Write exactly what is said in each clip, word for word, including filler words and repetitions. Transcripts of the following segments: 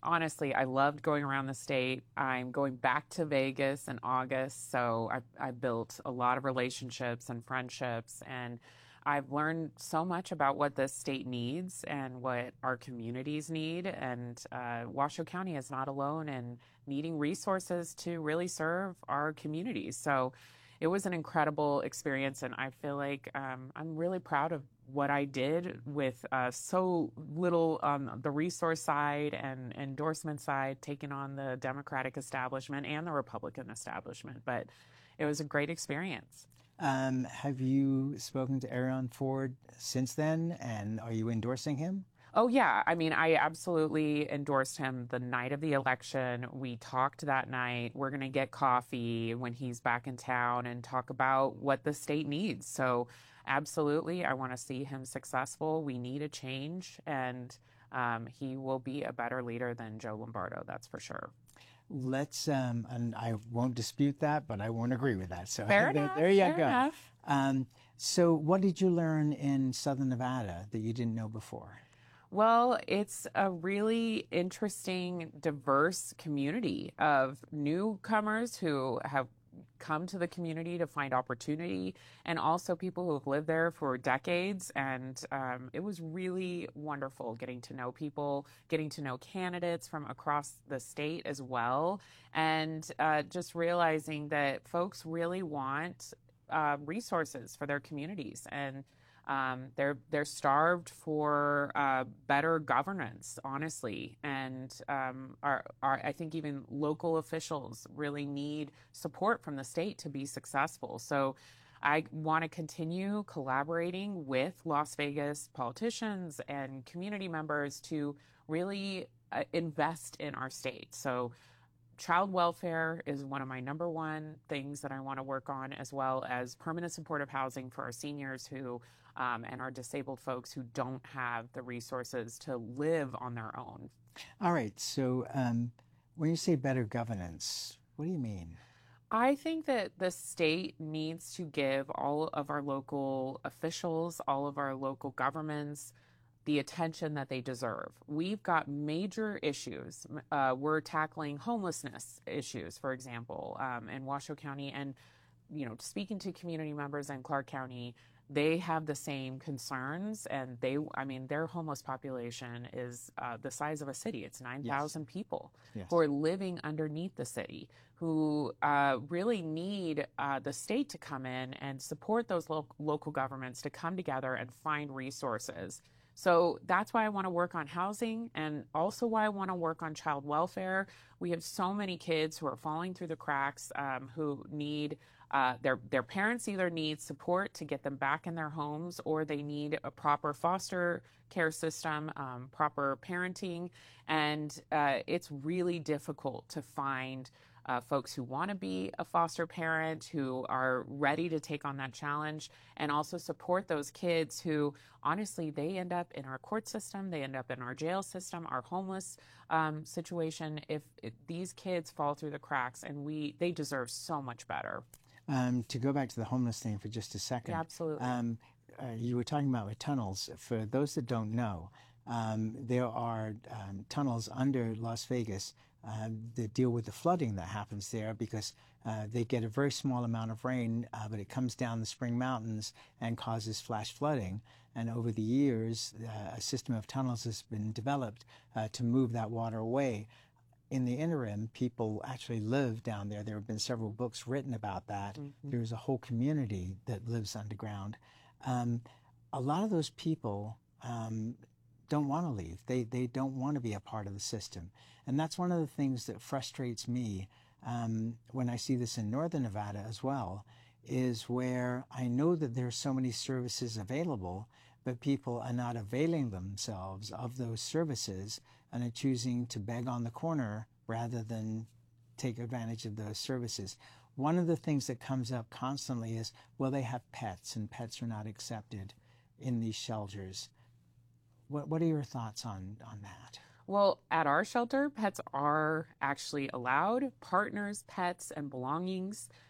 honestly, I loved going around the state. I'm going back to Vegas in August, so I, I built a lot of relationships and friendships, and I've learned so much about what this state needs and what our communities need. And uh, Washoe County is not alone in needing resources to really serve our communities. So it was an incredible experience, and I feel like um, I'm really proud of what I did with uh, so little on the resource side and endorsement side, taking on the Democratic establishment and the Republican establishment. But it was a great experience. Um, have you spoken to Arion Ford since then, and are you endorsing him? Oh, yeah. I mean, I absolutely endorsed him the night of the election. We talked that night. We're going to get coffee when he's back in town and talk about what the state needs. So, absolutely, I want to see him successful. We need a change, and um, he will be a better leader than Joe Lombardo, that's for sure. Let's, um, and I won't dispute that, but I won't agree with that. So Fair there, enough, there you fair go. enough. Um, so what did you learn in Southern Nevada that you didn't know before? Well, it's a really interesting, diverse community of newcomers who have come to the community to find opportunity, and also people who have lived there for decades. And um, it was really wonderful getting to know people, getting to know candidates from across the state as well, and uh, just realizing that folks really want uh, resources for their communities. And Um, they're they're starved for uh, better governance, honestly, and um, our, our, I think even local officials really need support from the state to be successful. So I want to continue collaborating with Las Vegas politicians and community members to really uh, invest in our state. So child welfare is one of my number one things that I want to work on, as well as permanent supportive housing for our seniors who um, and our disabled folks who don't have the resources to live on their own. All right. So um, when you say better governance, what do you mean? I think that the state needs to give all of our local officials, all of our local governments, the attention that they deserve. We've got major issues. Uh, we're tackling homelessness issues, for example, um, in Washoe County. And, you know, speaking to community members in Clark County, they have the same concerns. And they, I mean, their homeless population is uh, the size of a city. It's nine thousand yes. people yes. who are living underneath the city, who uh, really need uh, the state to come in and support those lo- local governments to come together and find resources. So that's why I want to work on housing, and also why I want to work on child welfare. We have so many kids who are falling through the cracks, um, who need uh, their their parents either need support to get them back in their homes, or they need a proper foster care system, um, proper parenting, and uh, it's really difficult to find Uh, folks who want to be a foster parent, who are ready to take on that challenge, and also support those kids who, honestly, they end up in our court system, they end up in our jail system, our homeless um, situation. If, if these kids fall through the cracks, and we, they deserve so much better. Um, to go back to the homeless thing for just a second. Yeah, absolutely. Um, uh, you were talking about with tunnels. For those that don't know, um, there are um, tunnels under Las Vegas Uh, that deal with the flooding that happens there, because uh, they get a very small amount of rain, uh, but it comes down the Spring Mountains and causes flash flooding. And over the years, uh, a system of tunnels has been developed uh, to move that water away. In the interim, people actually live down there. There have been several books written about that. Mm-hmm. There's a whole community that lives underground. Um, a lot of those people um, don't want to leave. They they don't want to be a part of the system. And that's one of the things that frustrates me um, when I see this in Northern Nevada as well, is where I know that there are so many services available, but people are not availing themselves of those services and are choosing to beg on the corner rather than take advantage of those services. One of the things that comes up constantly is, well, they have pets and pets are not accepted in these shelters. What, what are your thoughts on, on that? Well, at our shelter, pets are actually allowed. Partners, pets, and belongings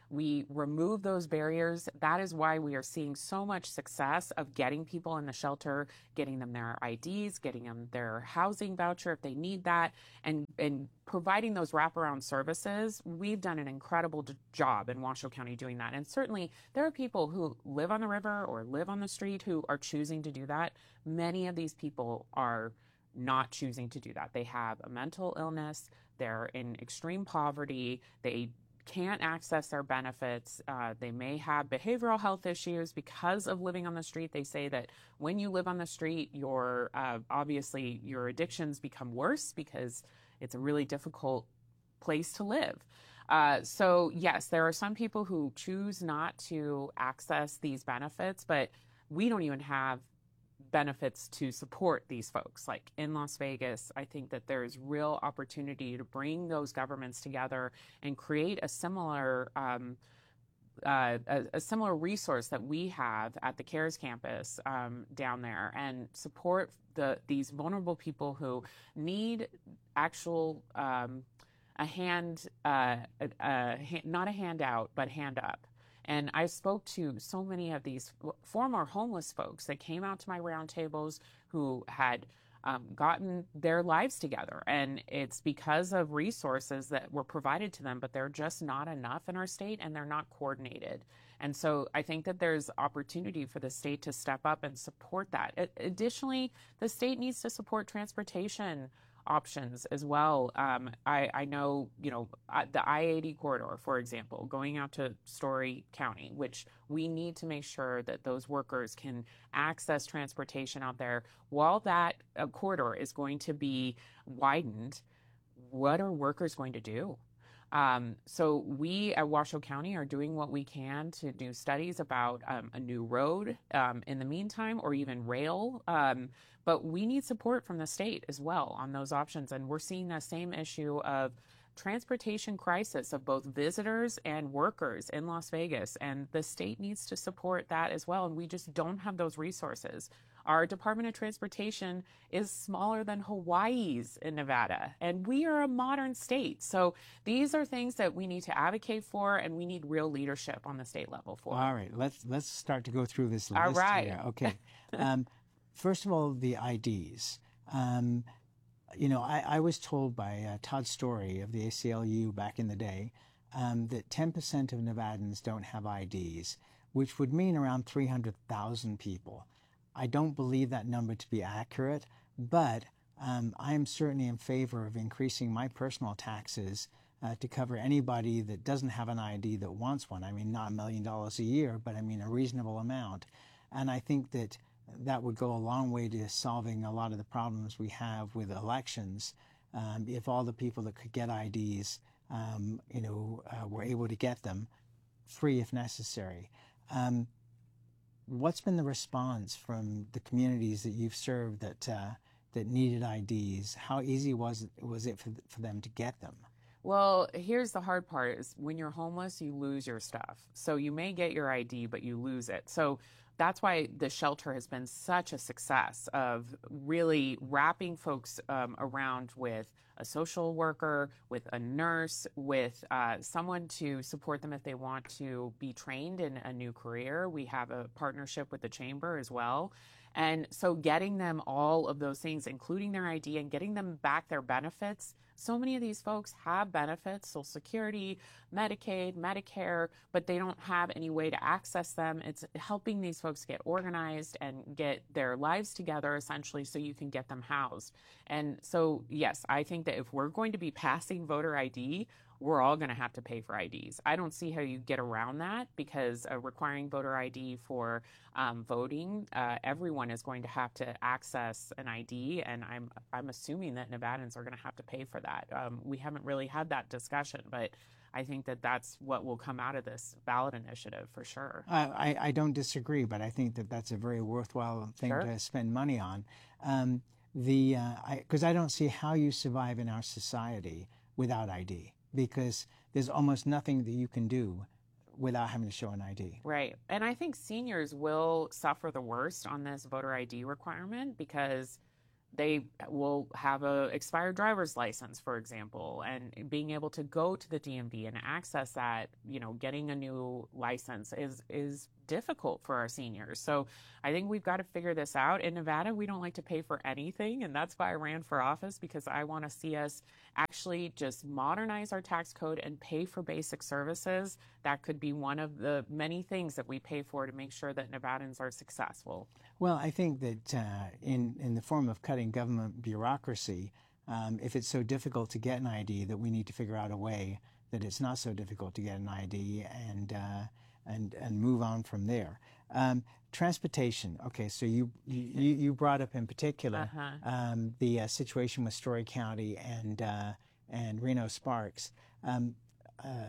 we remove those barriers. That is why we are seeing so much success of getting people in the shelter, getting them their I Ds, getting them their housing voucher if they need that, and, and providing those wraparound services. We've done an incredible job in Washoe County doing that. And certainly there are people who live on the river or live on the street who are choosing to do that. Many of these people are not choosing to do that. They have a mental illness. They're in extreme poverty. They can't access their benefits. Uh, they may have behavioral health issues because of living on the street. They say that when you live on the street, your uh, obviously your addictions become worse because it's a really difficult place to live. Uh, so yes, there are some people who choose not to access these benefits, but we don't even have benefits to support these folks. Like in Las Vegas, I think that there's real opportunity to bring those governments together and create a similar um, uh, a, a similar resource that we have at the CARES campus um, down there, and support the these vulnerable people who need actual um, a hand, uh, a, a, not a handout, but hand up. And I spoke to so many of these former homeless folks that came out to my roundtables who had um, gotten their lives together. And it's because of resources that were provided to them, but they're just not enough in our state and they're not coordinated. And so I think that there's opportunity for the state to step up and support that. Additionally, the state needs to support transportation options as well. Um, I, I know, you know, the I eighty corridor, for example, going out to Story County, which we need to make sure that those workers can access transportation out there. While that uh, corridor is going to be widened, what are workers going to do? Um, so we at Washoe County are doing what we can to do studies about um, a new road um, in the meantime, or even rail. Um, but we need support from the state as well on those options. And we're seeing that same issue of transportation crisis of both visitors and workers in Las Vegas. And the state needs to support that as well. And we just don't have those resources. Our Department of Transportation is smaller than Hawaii's in Nevada, and we are a modern state. So these are things that we need to advocate for, and we need real leadership on the state level for. All right, let's let's start to go through this list. All right. Here. Okay. um, first of all, the I Ds. Um, you know, I, I was told by uh, Todd Story of the A C L U back in the day um, that ten percent of Nevadans don't have I Ds, which would mean around three hundred thousand people. I don't believe that number to be accurate, but um, I am certainly in favor of increasing my personal taxes uh, to cover anybody that doesn't have an I D that wants one. I mean, not a million dollars a year, but I mean a reasonable amount. And I think that that would go a long way to solving a lot of the problems we have with elections. Um, if all the people that could get I Ds, um, you know, uh, were able to get them free if necessary. Um, What's been the response from the communities that you've served that uh, that needed I Ds? How easy was it, was it for, for them to get them? Well, here's the hard part is when you're homeless, you lose your stuff. So you may get your I D, but you lose it. So that's why the shelter has been such a success of really wrapping folks um, around with a social worker, with a nurse, with uh, someone to support them if they want to be trained in a new career. We have a partnership with the chamber as well. And so getting them all of those things, including their I D and getting them back their benefits. So many of these folks have benefits, Social Security, Medicaid, Medicare, but they don't have any way to access them. It's helping these folks get organized and get their lives together, essentially, so you can get them housed. And so, yes, I think that if we're going to be passing voter I D, we're all going to have to pay for I Ds. I don't see how you get around that because uh, requiring voter I D for um, voting, uh, everyone is going to have to access an I D, and I'm I'm assuming that Nevadans are going to have to pay for that. Um, we haven't really had that discussion, but I think that that's what will come out of this ballot initiative for sure. Uh, I, I don't disagree, but I think that that's a very worthwhile thing Sure. to spend money on. Um, the because uh, I, I don't see how you survive in our society without I D, because there's almost nothing that you can do without having to show an I D. Right. And I think seniors will suffer the worst on this voter I D requirement because they will have a expired driver's license, for example, and being able to go to the D M V and access that, you know, getting a new license is is difficult for our seniors. So I think we've got to figure this out. In Nevada, we don't like to pay for anything, and that's why I ran for office, because I want to see us actually just modernize our tax code and pay for basic services. That could be one of the many things that we pay for to make sure that Nevadans are successful. Well, I think that uh, in, in the form of cutting government bureaucracy, um, if it's so difficult to get an I D, that we need to figure out a way that it's not so difficult to get an I D and uh, and and move on from there. Um, transportation. Okay, so you you, you brought up in particular Uh-huh. um, the uh, situation with Story County and uh, and Reno Sparks. Um, uh,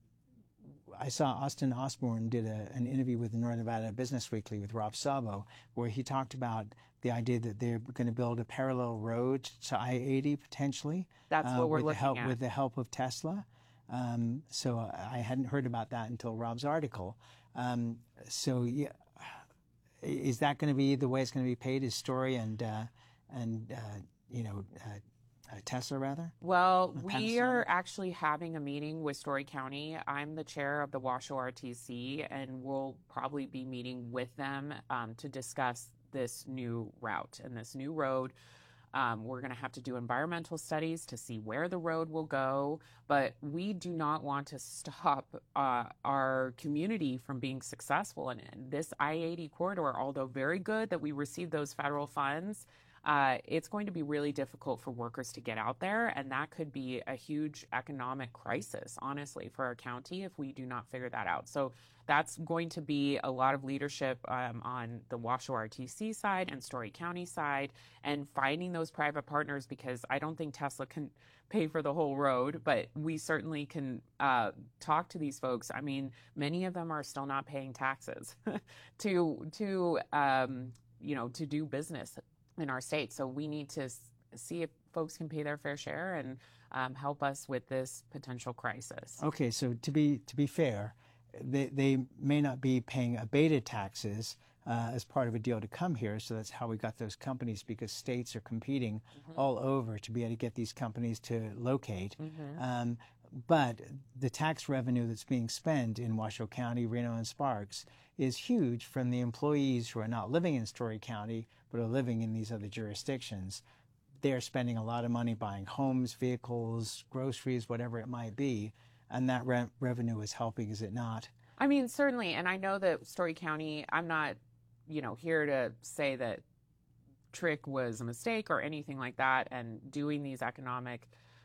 I saw Austin Osborne did a, an interview with the Northern Nevada Business Weekly with Rob Sabo, where he talked about the idea that they're going to build a parallel road to I eighty potentially. That's uh, what we're with looking the help, at. with the help of Tesla. Um, so I hadn't heard about that until Rob's article. Um, so yeah, is that going to be the way it's going to be paid? Is Story and uh, and uh, you know uh, uh, Tesla rather? Well, Uh, we Panasonic? are actually having a meeting with Story County. I'm the chair of the Washoe R T C, and we'll probably be meeting with them um, to discuss this new route and this new road. Um, we're going to have to do environmental studies to see where the road will go, but we do not want to stop uh, our community from being successful. And this I eighty corridor, although very good that we received those federal funds, uh, it's going to be really difficult for workers to get out there, and that could be a huge economic crisis, honestly, for our county if we do not figure that out. So that's going to be a lot of leadership um, on the Washoe R T C side and Story County side, and finding those private partners, because I don't think Tesla can pay for the whole road, but we certainly can uh, talk to these folks. I mean, many of them are still not paying taxes to to um, you know to do business in our state. So we need to s- see if folks can pay their fair share and um, help us with this potential crisis. Okay, so to be to be fair, they they may not be paying abated taxes uh, as part of a deal to come here. So that's how we got those companies, because states are competing Mm-hmm. all over to be able to get these companies to locate. Mm-hmm. Um, but the tax revenue that's being spent in Washoe County, Reno, and Sparks is huge from the employees who are not living in Story County but are living in these other jurisdictions. They're spending a lot of money buying homes, vehicles, groceries, whatever it might be, and that re- revenue is helping, is it not? I mean, certainly, and I know that Story County, I'm not, you know, here to say that Trick was a mistake or anything like that, and doing these economic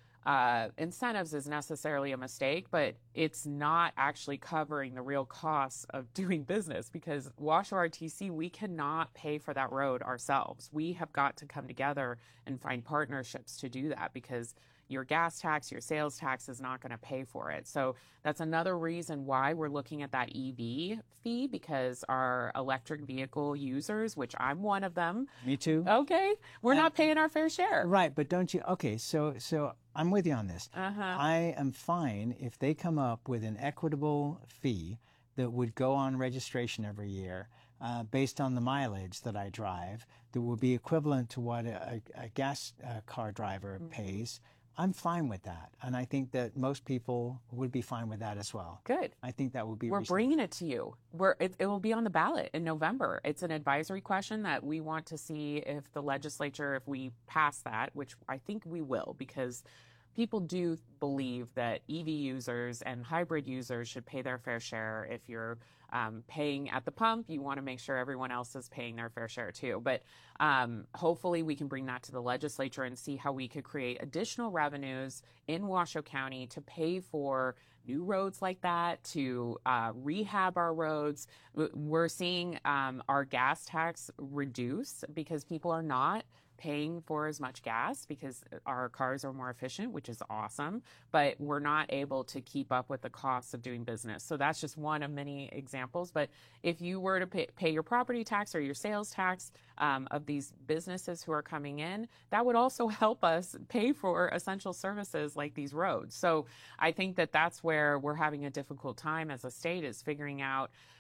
uh, incentives is necessarily a mistake, but it's not actually covering the real costs of doing business, because Washoe R T C, we cannot pay for that road ourselves. We have got to come together and find partnerships to do that, because your gas tax, your sales tax is not going to pay for it. So that's another reason why we're looking at that E V fee, because our electric vehicle users, which I'm one of them, Me too. okay, we're not paying our fair share. Right, but don't you? Okay, so so I'm with you on this. Uh-huh. I am fine if they come up with an equitable fee that would go on registration every year uh, based on the mileage that I drive, that would be equivalent to what a, a gas uh, car driver Mm-hmm. pays. I'm fine with that, and I think that most people would be fine with that as well. Good. I think that would be. We're reasonable. bringing it to you. We're, it, it will be on the ballot in November. It's an advisory question that we want to see if the legislature, if we pass that, which I think we will, because people do believe that E V users and hybrid users should pay their fair share. If you're um, paying at the pump, you want to make sure everyone else is paying their fair share too. But um, hopefully we can bring that to the legislature and see how we could create additional revenues in Washoe County to pay for new roads like that, to uh, rehab our roads. We're seeing um, our gas tax reduce because people are not paying for as much gas because our cars are more efficient, which is awesome, but we're not able to keep up with the costs of doing business. So that's just one of many examples. But if you were to pay, pay your property tax or your sales tax um, of these businesses who are coming in, that would also help us pay for essential services like these roads. So I think that that's where we're having a difficult time as a state, is figuring out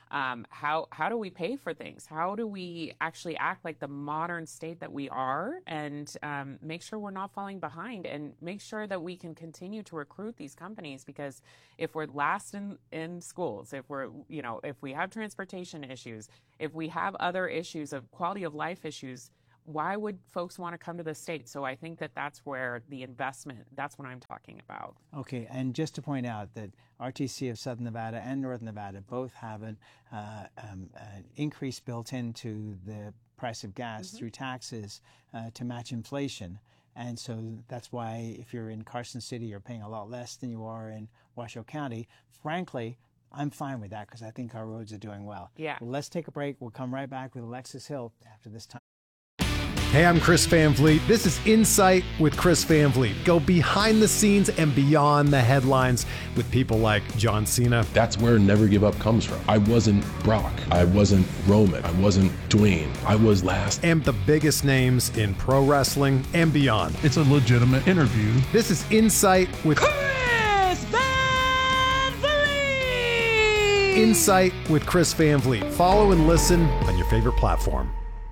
Um, how how do we pay for things? How do we actually act like the modern state that we are, and um, make sure we're not falling behind, and make sure that we can continue to recruit these companies? Because if we're last in, in schools, if we're you know if we have transportation issues, if we have other issues of quality of life issues, why would folks want to come to the state? So I think that that's where the investment, that's what I'm talking about. Okay, and just to point out that R T C of Southern Nevada and Northern Nevada both have an, uh, um, an increase built into the price of gas mm-hmm. through taxes uh, to match inflation. And so that's why if you're in Carson City, you're paying a lot less than you are in Washoe County. Frankly, I'm fine with that because I think our roads are doing well. Yeah. Well, let's take a break. We'll come right back with Alexis Hill after this time. Hey, I'm Chris Van Vliet. This is Insight with Chris Van Vliet. Go behind the scenes and beyond the headlines with people like John Cena. That's where Never Give Up comes from. I wasn't Brock. I wasn't Roman. I wasn't Dwayne. I was last. And the biggest names in pro wrestling and beyond. It's a legitimate interview. This is Insight with Chris Van Vliet. Insight with Chris Van Vliet. Follow and listen on your favorite platform.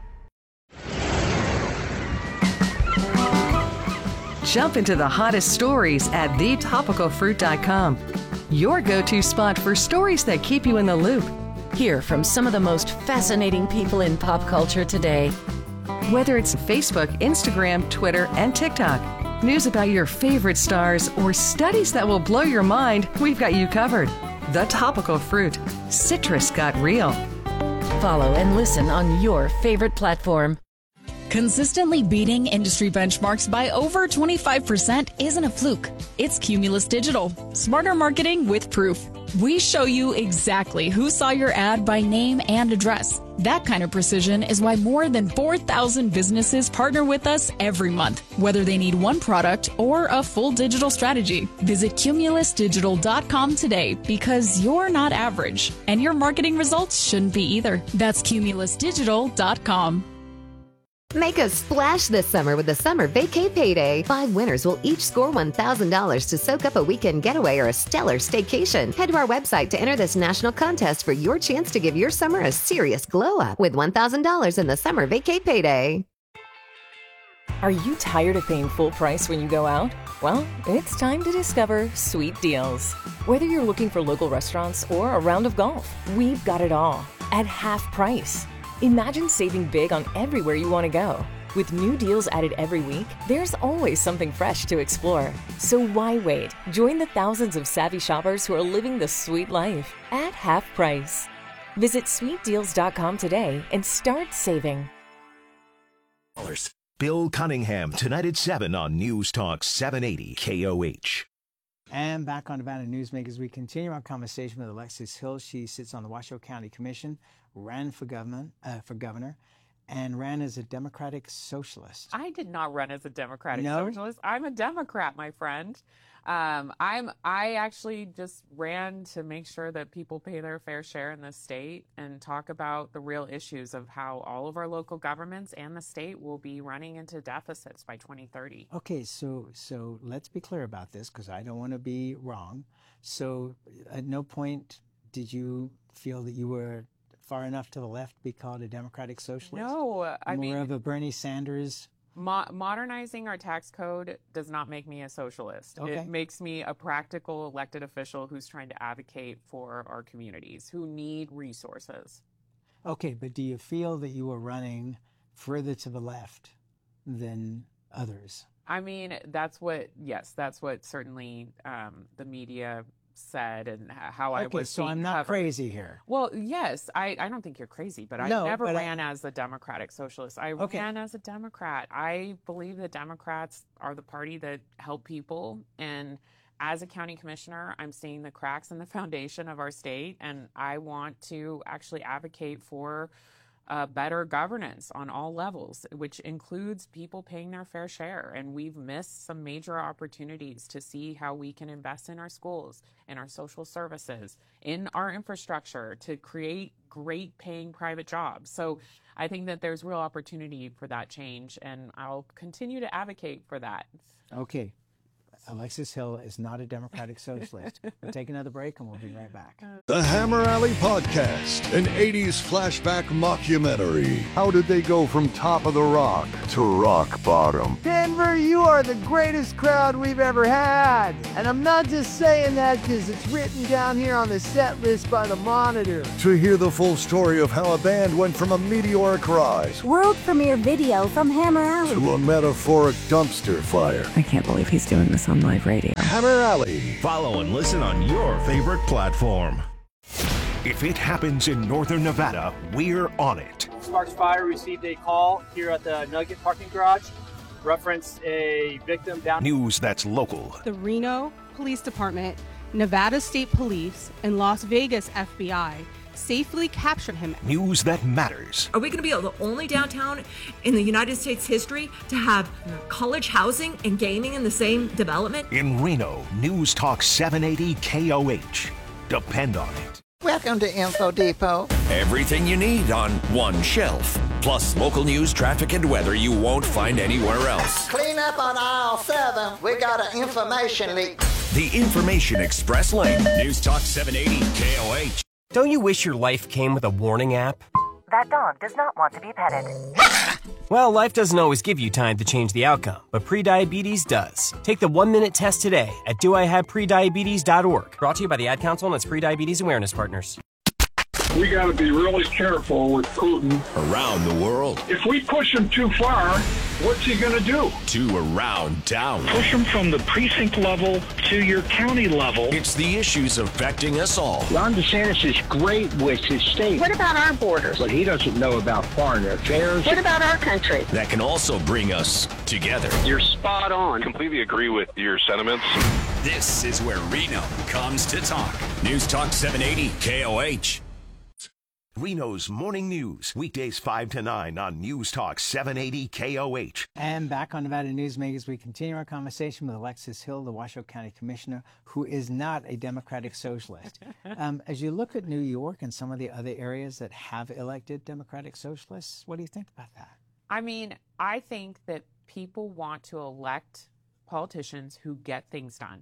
Jump into the hottest stories at the topical fruit dot com. Your go-to spot for stories that keep you in the loop. Hear from some of the most fascinating people in pop culture today. Whether it's Facebook, Instagram, Twitter, and TikTok, news about your favorite stars, or studies that will blow your mind, we've got you covered. The Topical Fruit. Citrus got real. Follow and listen on your favorite platform. Consistently beating industry benchmarks by over twenty-five percent isn't a fluke. It's Cumulus Digital. Smarter marketing with proof. We show you exactly who saw your ad by name and address. That kind of precision is why more than four thousand businesses partner with us every month, whether they need one product or a full digital strategy. Visit cumulus digital dot com today because you're not average, and your marketing results shouldn't be either. That's cumulus digital dot com. Make a splash this summer with the Summer Vacay Payday. Five winners will each score one thousand dollars to soak up a weekend getaway or a stellar staycation. Head to our website to enter this national contest for your chance to give your summer a serious glow up with one thousand dollars in the Summer Vacay Payday. Are you tired of paying full price when you go out? Well, it's time to discover Sweet Deals. Whether you're looking for local restaurants or a round of golf, we've got it all at half price. Imagine saving big on everywhere you want to go. With new deals added every week, there's always something fresh to explore. So why wait? Join the thousands of savvy shoppers who are living the sweet life at half price. Visit sweet deals dot com today and start saving. Bill Cunningham tonight at seven on News Talk seven eighty K O H. And back on Nevada Newsmakers, we continue our conversation with Alexis Hill. She sits on the Washoe County Commission, ran for government, uh, for governor, and ran as a Democratic Socialist. I did not run as a Democratic no? Socialist. I'm a Democrat, my friend. Um, I'm. I actually just ran to make sure that people pay their fair share in this state and talk about the real issues of how all of our local governments and the state will be running into deficits by twenty thirty. Okay, so so let's be clear about this because I don't want to be wrong. So at no point did you feel that you were far enough to the left to be called a Democratic Socialist? No, I More mean... More of a Bernie Sanders... Mo- modernizing our tax code does not make me a socialist. Okay. It makes me a practical elected official who's trying to advocate for our communities who need resources. Okay, but do you feel that you were running further to the left than others? I mean, that's what, yes, that's what certainly um, the media said and how I okay, was so I'm not covered. Crazy here. Well, yes, I, I don't think you're crazy, but I no, never but ran I... as a Democratic Socialist. I okay. ran as a Democrat. I believe that Democrats are the party that help people. And as a county commissioner, I'm seeing the cracks in the foundation of our state, and I want to actually advocate for Uh, better governance on all levels, which includes people paying their fair share. And we've missed some major opportunities to see how we can invest in our schools, in our social services, in our infrastructure to create great paying private jobs. So I think that there's real opportunity for that change, and I'll continue to advocate for that. Okay. Alexis Hill is not a Democratic Socialist. We'll take another break and we'll be right back. The Hammer Alley Podcast, an eighties flashback mockumentary. How did they go from top of the rock to rock bottom? Denver, you are the greatest crowd we've ever had. And I'm not just saying that because it's written down here on the set list by the Monitor. To hear the full story of how a band went from a meteoric rise, world premiere video from Hammer Alley, to a metaphoric dumpster fire. I can't believe he's doing this on live radio. Hammer Alley. Follow and listen on your favorite platform. If it happens in Northern Nevada, we're on it. Sparks Fire received a call here at the Nugget parking garage. Referenced a victim down. News that's local. The Reno Police Department, Nevada State Police, and Las Vegas F B I safely captured him. News that matters. Are we going to be the only downtown in the United States history to have college housing and gaming in the same development? In Reno, News Talk seven eighty K O H. Depend on it. Welcome to Info Depot. Everything you need on one shelf. Plus local news, traffic, and weather you won't find anywhere else. Clean up on aisle seven. We got an information leak. The Information Express Lane. News Talk seven eighty K O H. Don't you wish your life came with a warning app? That dog does not want to be petted. Well, life doesn't always give you time to change the outcome, but prediabetes does. Take the one-minute test today at do I have prediabetes dot org. Brought to you by the Ad Council and its Prediabetes Awareness Partners. We got to be really careful with Putin. Around the world. If we push him too far, what's he going to do? To around town. Push him from the precinct level to your county level. It's the issues affecting us all. Ron DeSantis is great with his state. What about our borders? But he doesn't know about foreign affairs. What about our country? That can also bring us together. You're spot on. Completely agree with your sentiments. This is where Reno comes to talk. News Talk seven eighty K O H. Reno's Morning News, weekdays five to nine on News Talk seven eighty K O H. And back on Nevada Newsmakers, we continue our conversation with Alexis Hill, the Washoe County Commissioner, who is not a Democratic Socialist. um, as you look at New York and some of the other areas that have elected Democratic Socialists, what do you think about that? I mean, I think that people want to elect politicians who get things done.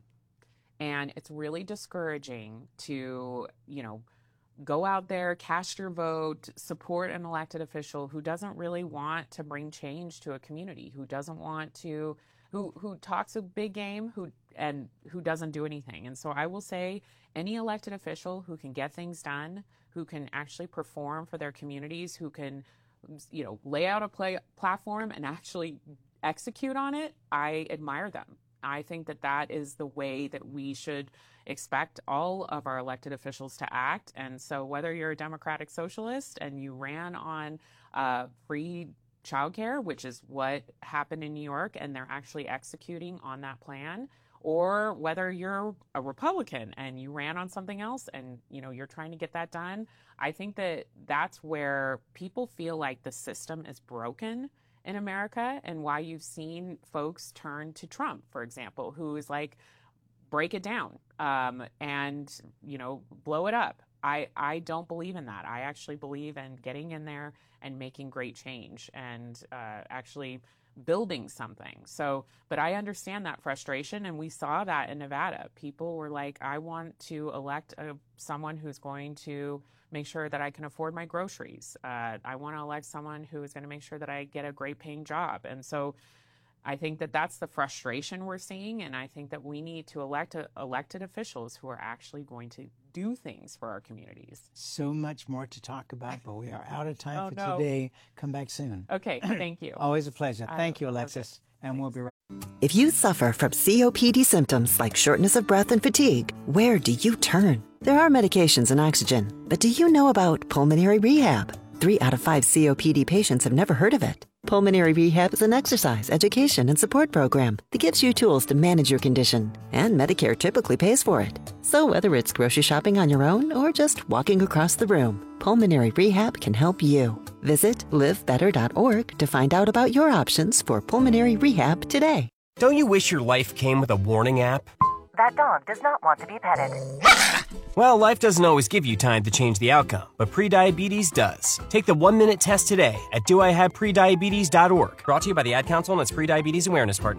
And it's really discouraging to, you know, go out there, cast your vote, support an elected official who doesn't really want to bring change to a community, who doesn't want to, who who talks a big game, who and who doesn't do anything. And so I will say any elected official who can get things done, who can actually perform for their communities, who can, you know, lay out a play, platform and actually execute on it, I admire them. I think that that is the way that we should expect all of our elected officials to act. And so whether you're a Democratic Socialist and you ran on uh, free childcare, which is what happened in New York, and they're actually executing on that plan, or whether you're a Republican and you ran on something else and, you know, you're trying to get that done, I think that that's where people feel like the system is broken in America, and why you've seen folks turn to Trump, for example, who is like, break it down um, and, you know, blow it up. I, I don't believe in that. I actually believe in getting in there and making great change and uh, actually building something. So, but I understand that frustration, and we saw that in Nevada. People were like, I want to elect a, someone who's going to make sure that I can afford my groceries. Uh, I want to elect someone who is going to make sure that I get a great paying job. And so I think that that's the frustration we're seeing, and I think that we need to elect a, elected officials who are actually going to do things for our communities. So much more to talk about, but we are out of time oh, for no. today. Come back soon. Okay, thank you. Always a pleasure. I Thank you, Alexis. Okay. And we'll be right back. If you suffer from C O P D symptoms like shortness of breath and fatigue, where do you turn? There are medications and oxygen, but do you know about pulmonary rehab? Three out of five C O P D patients have never heard of it. Pulmonary Rehab is an exercise, education, and support program that gives you tools to manage your condition, and Medicare typically pays for it. So whether it's grocery shopping on your own or just walking across the room, Pulmonary Rehab can help you. Visit live better dot org to find out about your options for pulmonary rehab today. Don't you wish your life came with a warning app? That dog does not want to be petted. Well, life doesn't always give you time to change the outcome, but prediabetes does. Take the one-minute test today at do I have prediabetes dot org. Brought to you by the Ad Council and its Prediabetes Awareness Partners.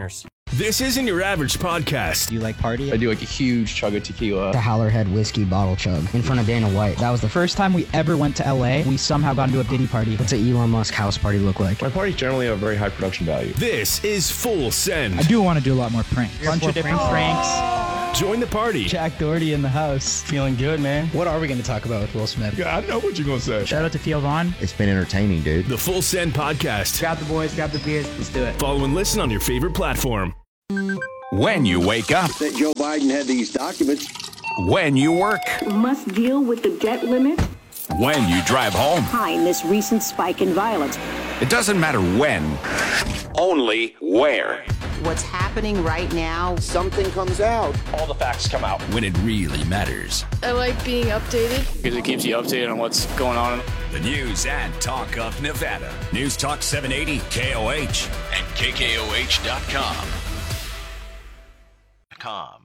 This isn't your average podcast. Do you like party? I do like a huge chug of tequila. The Howlerhead whiskey bottle chug in front of Dana White. That was the first time we ever went to L A. We somehow got into a Diddy party. What's an Elon Musk house party look like? My parties generally have very high production value. This is Full Send. I do want to do a lot more pranks. A bunch of different pranks. pranks. Join the party. Jack Doherty in the house. Feeling good, man. What are we going to talk about with Will Smith? Yeah, I know what you're going to say. Shout out to Theo Vaughn. It's been entertaining, dude. The Full Send podcast. Grab the boys, grab the beers. Let's do it. Follow and listen on your favorite platform. When you wake up. That Joe Biden had these documents. When you work. Must deal with the debt limit. When you drive home. Behind this recent spike in violence. It doesn't matter when, only where. What's happening right now, something comes out. All the facts come out. When it really matters. I like being updated. Because it keeps you updated on what's going on. The news and talk of Nevada. News Talk seven eighty K O H and K K O H dot com. Com.